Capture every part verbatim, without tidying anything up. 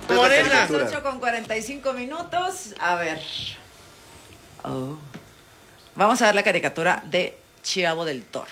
Usted es la Morena. Las caricatura. ocho con cuarenta y cinco minutos. A ver. Oh. Vamos a ver la caricatura de Chavo del Toro.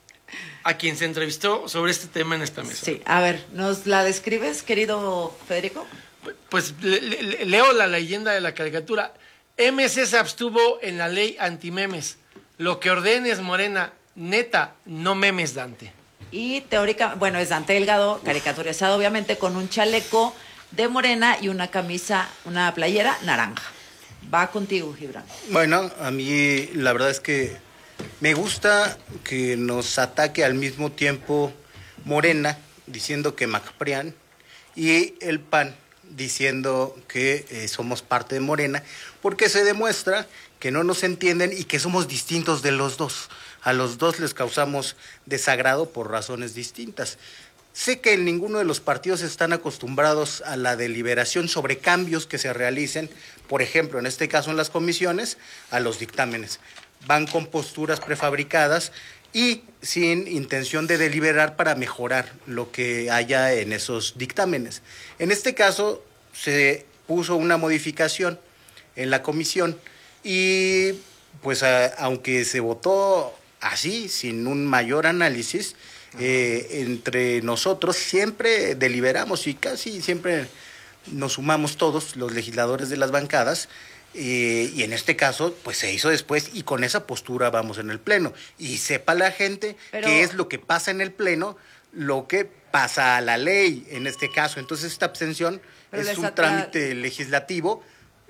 A quien se entrevistó sobre este tema en esta mesa. Sí, a ver, ¿nos la describes, querido Federico? Pues le- le- leo la leyenda de la caricatura. M C se abstuvo en la ley antimemes. Lo que ordenes, Morena, neta, no memes, Dante. Y teórica, bueno, es Dante Delgado, caricaturizado obviamente con un chaleco de morena y una camisa, una playera naranja. Va contigo, Gibran. Bueno, a mí la verdad es que me gusta que nos ataque al mismo tiempo Morena, diciendo que MacPrian, y el P A N, diciendo que eh, somos parte de Morena, porque se demuestra que no nos entienden y que somos distintos de los dos. A los dos les causamos desagrado por razones distintas. Sé que en ninguno de los partidos están acostumbrados a la deliberación sobre cambios que se realicen, por ejemplo, en este caso en las comisiones, a los dictámenes. Van con posturas prefabricadas y sin intención de deliberar para mejorar lo que haya en esos dictámenes. En este caso se puso una modificación en la comisión y pues a, aunque se votó así, sin un mayor análisis, eh, entre nosotros siempre deliberamos y casi siempre nos sumamos todos los legisladores de las bancadas. Eh, y en este caso, pues se hizo después y con esa postura vamos en el Pleno. Y sepa la gente Pero- qué es lo que pasa en el Pleno, lo que pasa a la ley en este caso. Entonces esta abstención Pero es les un atra- trámite legislativo.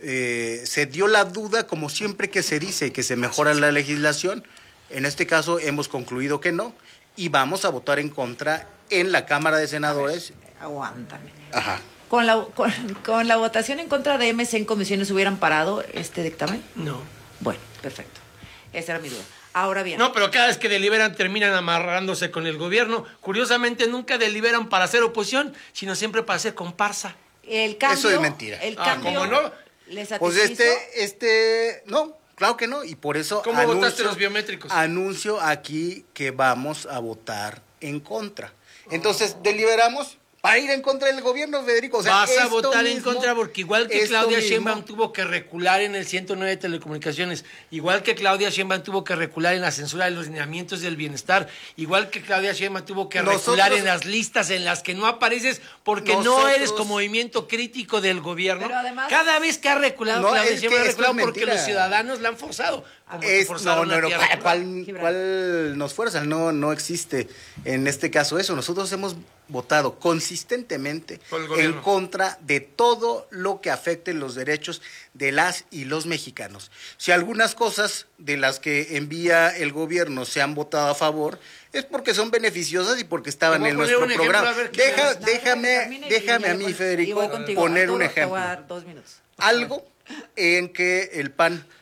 Eh, se dio la duda, como siempre que se dice que se mejora la legislación. En este caso hemos concluido que no y vamos a votar en contra en la Cámara de Senadores. Aguántame. Ajá. ¿Con la, con, con la votación en contra de M C en comisiones hubieran parado este dictamen? No. Bueno, perfecto. Esa era mi duda. Ahora bien. No, pero cada vez que deliberan terminan amarrándose con el gobierno. Curiosamente, nunca deliberan para hacer oposición, sino siempre para hacer comparsa. El cambio, Eso es mentira. El Ah, cambio, ¿cómo no? ¿les Pues satisfizo? este, este, no, claro que no, y por eso ¿Cómo votaste los biométricos? Anuncio aquí que vamos a votar en contra. Entonces, deliberamos para ir en contra del gobierno, Federico. O sea, Vas a esto votar en mismo, contra porque igual que esto Claudia mismo, Sheinbaum tuvo que recular en el ciento nueve de telecomunicaciones, igual que Claudia Sheinbaum tuvo que recular en la censura de los lineamientos del bienestar, igual que Claudia Sheinbaum tuvo que Nosotros- recular en las listas en las que no apareces porque no Nosotros- eres como movimiento crítico del gobierno. Pero además- Cada vez que ha reculado No, Claudia es que Sheinbaum ha esto reculado es porque mentira. los ciudadanos la han forzado. Como te Es, forzaron no, a no, no, ti a ¿cuál, recular. cuál- Gibran. cuál nos fuerza? No, no existe en este caso eso. Nosotros hemos votado consistentemente Por el en gobierno. contra de todo lo que afecte los derechos de las y los mexicanos. Si algunas cosas de las que envía el gobierno se han votado a favor, es porque son beneficiosas y porque estaban Te voy a en poner nuestro un ejemplo, programa. a ver qué Deja, ves. No, déjame, termine y- déjame y a voy mí, con- y Federico, voy contigo. poner Arturo, un te ejemplo. voy a dar dos minutos. Algo en que el P A N